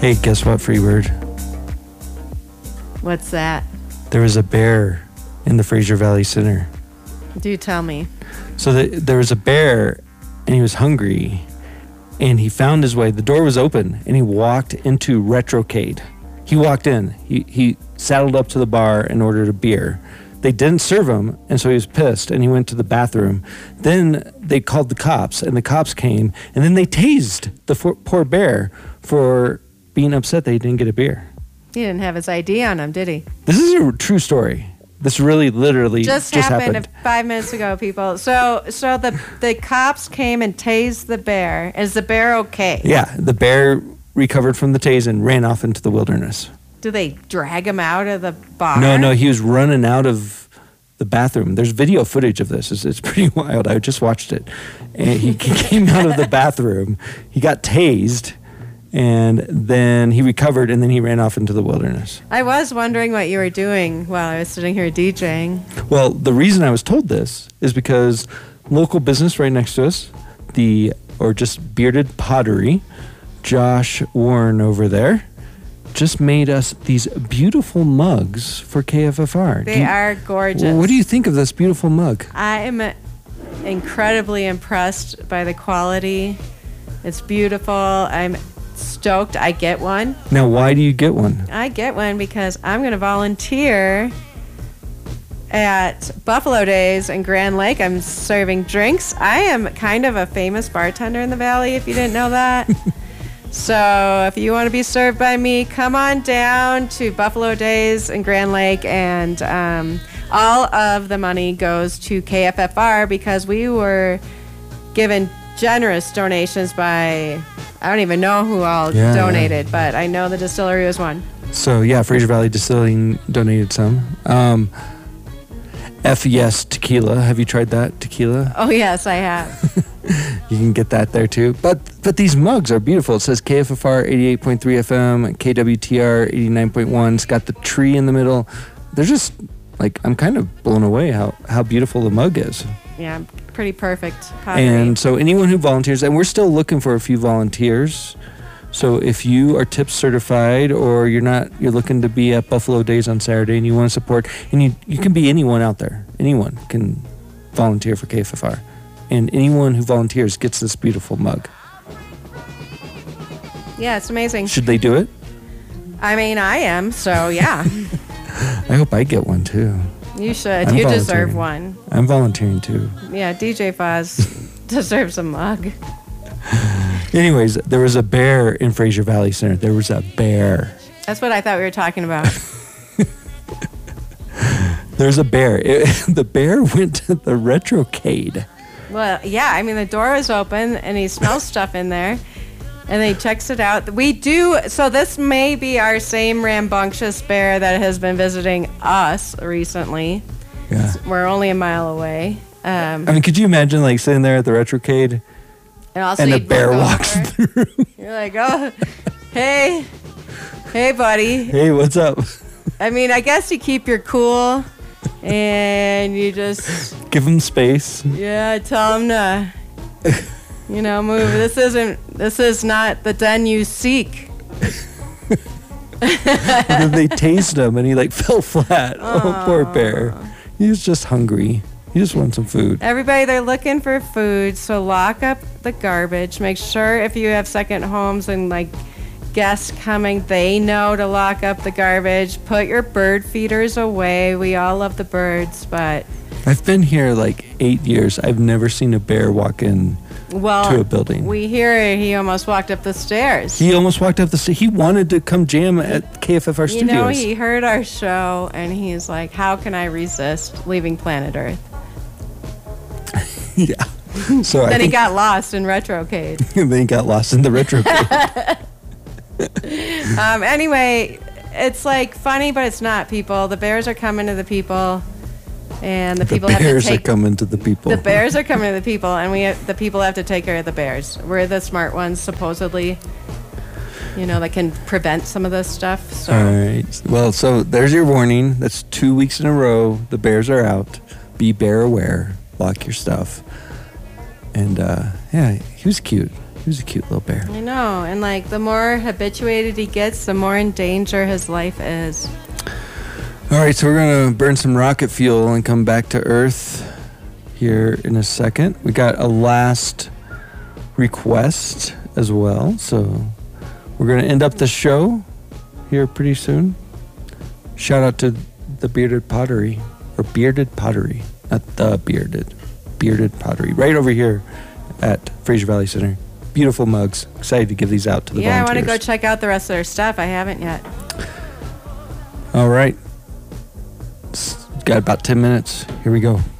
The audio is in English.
Hey, guess what, Freebird? What's that? There was a bear in the Fraser Valley Center. Do tell me. So there was a bear, and he was hungry, and he found his way. The door was open, and he walked into Retrocade. He walked in. He saddled up to the bar and ordered a beer. They didn't serve him, and so he was pissed, and he went to the bathroom. Then they called the cops, and the cops came, and then they tased the poor bear for being upset that he didn't get a beer. He didn't have his ID on him, did he? This is a true story. This really, literally just happened 5 minutes ago, people. So the cops came and tased the bear. Is the bear okay? Yeah, the bear recovered from the tase and ran off into the wilderness. Do they drag him out of the bar? No, he was running out of the bathroom. There's video footage of this. It's pretty wild. I just watched it. And he came out of the bathroom. He got tased. And then he recovered, and then he ran off into the wilderness. I was wondering what you were doing while I was sitting here DJing. Well, the reason I was told this is because local business right next to us, just Bearded Pottery, Josh Warren over there, just made us these beautiful mugs for KFFR. They are gorgeous. What do you think of this beautiful mug? I am incredibly impressed by the quality. It's beautiful. I'm stoked I get one. Now, why do you get one? I get one because I'm going to volunteer at Buffalo Days in Grand Lake. I'm serving drinks. I am kind of a famous bartender in the Valley, if you didn't know that. So if you want to be served by me, come on down to Buffalo Days in Grand Lake, and all of the money goes to KFFR because we were given generous donations by, I don't even know who all donated, but I know the distillery was one. So yeah, Fraser Valley Distilling donated some. FES Tequila. Have you tried that tequila? Oh yes, I have. You can get that there too. But these mugs are beautiful. It says KFFR 88.3 FM, KWTR 89.1. It's got the tree in the middle. They're just like, I'm kind of blown away how beautiful the mug is. Yeah, pretty perfect pottery. And so anyone who volunteers, and we're still looking for a few volunteers. So if you are TIPS certified, or you're looking to be at Buffalo Days on Saturday and you want to support, and you can be anyone out there. Anyone can volunteer for KFFR. And anyone who volunteers gets this beautiful mug. Yeah, it's amazing. Should they do it? I mean, I am, so yeah. I hope I get one too. You should. You deserve one. I'm volunteering too. Yeah, DJ Foz deserves a mug. Anyways, there was a bear in Fraser Valley Center. There was a bear. That's what I thought we were talking about. There's a bear. The bear went to the Retrocade. Well, yeah, I mean, the door was open, and he smells stuff in there, and he checks it out. So this may be our same rambunctious bear that has been visiting us recently. Yeah. We're only a mile away. I mean, could you imagine, like, sitting there at the Retrocade, and a bear walks through? You're like, oh, hey, buddy. Hey, what's up? I mean, I guess you keep your cool, and you just give him space. Yeah, tell him to, move. This is not the den you seek. And then they tased him, and he fell flat. Oh, poor bear. He was just hungry. He just wants some food. Everybody, they're looking for food, so lock up the garbage. Make sure if you have second homes and guests coming, they know to lock up the garbage. Put your bird feeders away. We all love the birds, but I've been here 8 years. I've never seen a bear walk in to a building. We hear he almost walked up the stairs. He almost walked up the stairs. He wanted to come jam at KFFR Studios. He heard our show, and he's like, how can I resist leaving planet Earth? Yeah. So then he got lost in Retrocade. Then he got lost in the Retrocade. Anyway, it's funny, but it's not, people. The bears are coming to the people, and the people have to take... The bears are coming to the people. The bears are coming to the people, and the people have to take care of the bears. We're the smart ones, supposedly, that can prevent some of this stuff. So. All right. Well, so there's your warning. That's 2 weeks in a row. The bears are out. Be bear aware. Lock your stuff. And, he was cute. He was a cute little bear. I know. And like the more habituated he gets, the more in danger his life is. All right, so we're going to burn some rocket fuel and come back to Earth here in a second. We got a last request as well, so we're going to end up the show here pretty soon. Shout out to the Bearded Pottery, or Bearded Pottery, not the Bearded Pottery, right over here at Fraser Valley Center. Beautiful mugs. Excited to give these out to the volunteers. Yeah, I want to go check out the rest of their stuff. I haven't yet. All right. Got about 10 minutes. Here we go.